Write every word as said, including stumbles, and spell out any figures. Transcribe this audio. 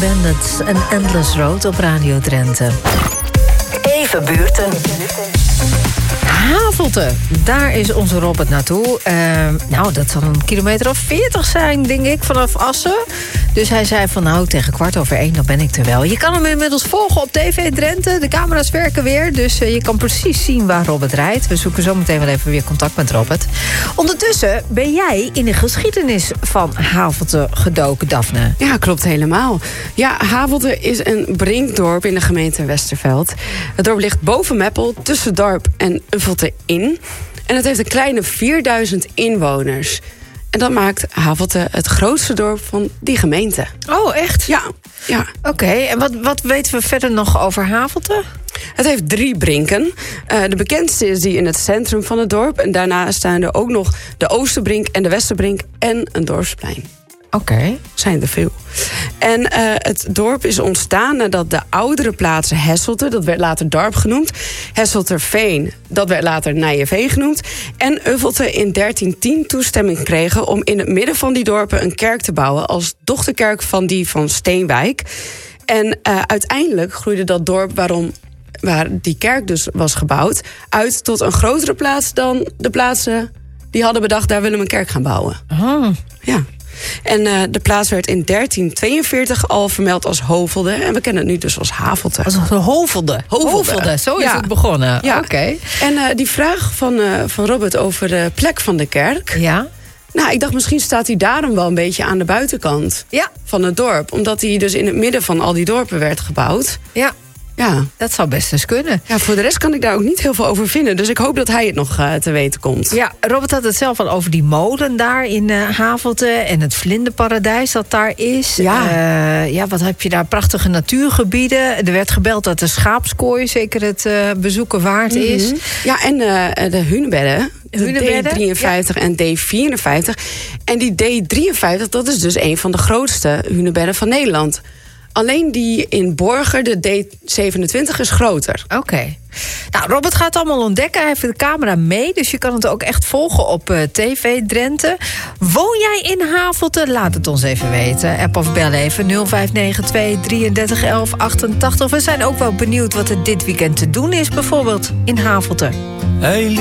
Bandits en Endless Road op Radio Drenthe. Even buurten. Havelte, daar is onze Robert naartoe. Uh, nou, dat zal een kilometer of veertig zijn, denk ik, vanaf Assen. Dus hij zei van, nou, tegen kwart over één, dan ben ik er wel. Je kan hem inmiddels volgen op T V Drenthe. De camera's werken weer, dus uh, je kan precies zien waar Robert rijdt. We zoeken zo meteen wel even weer contact met Robert. Ondertussen ben jij in de geschiedenis van Havelte gedoken, Daphne. Ja, klopt helemaal. Ja, Havelte is een brinkdorp in de gemeente Westerveld. Het dorp ligt boven Meppel, tussen dorp en Uffelte in. En het heeft een kleine vierduizend inwoners. En dat maakt Havelte het grootste dorp van die gemeente. Oh, echt? Ja. ja. Oké, okay, en wat, wat weten we verder nog over Havelte? Het heeft drie brinken. Uh, de bekendste is die in het centrum van het dorp. En daarna staan er ook nog de Oosterbrink en de Westerbrink en een dorpsplein. Oké. Okay. Zijn er veel. En uh, het dorp is ontstaan nadat de oudere plaats Hesselte, dat werd later Dorp genoemd, Hesselterveen, dat werd later Nijenveen genoemd, en Uffelte in dertien tien toestemming kregen om in het midden van die dorpen een kerk te bouwen als dochterkerk van die van Steenwijk. En uh, uiteindelijk groeide dat dorp waarom, waar die kerk dus was gebouwd uit tot een grotere plaats dan de plaatsen die hadden bedacht, daar willen we een kerk gaan bouwen. Oh. Ja. En uh, de plaats werd in dertien tweeënveertig al vermeld als Hovelde. En we kennen het nu dus als Havelte. Als Hovelde. Hovelde. Hovelde. Zo is ja. het begonnen. Ja. Oké. Okay. En uh, die vraag van, uh, van Robert over de plek van de kerk. Ja. Nou, ik dacht misschien staat hij daarom wel een beetje aan de buitenkant ja. van het dorp. Omdat hij dus in het midden van al die dorpen werd gebouwd. Ja. Ja. Dat zou best eens kunnen. Ja, voor de rest kan ik daar ook niet heel veel over vinden. Dus ik hoop dat hij het nog uh, te weten komt. Ja, Robert had het zelf al over die molen daar in uh, Havelte en het vlinderparadijs dat daar is. Ja. Uh, ja, wat heb je daar? Prachtige natuurgebieden. Er werd gebeld dat de schaapskooi zeker het uh, bezoeken waard mm-hmm. is. Ja, en uh, de hunebedden. De D drieënfijftig ja. en D vierenvijftig. En die D drieënvijftig, dat is dus een van de grootste hunebedden van Nederland. Alleen die in Borger, de D zevenentwintig, is groter. Oké. Okay. Nou, Robert gaat het allemaal ontdekken. Hij heeft de camera mee, dus je kan het ook echt volgen op uh, T V Drenthe. Woon jij in Havelte? Laat het ons even weten. App of bel even nul vijf negen twee drieëndertig elf achtentachtig. We zijn ook wel benieuwd wat er dit weekend te doen is, bijvoorbeeld in Havelte. Hey,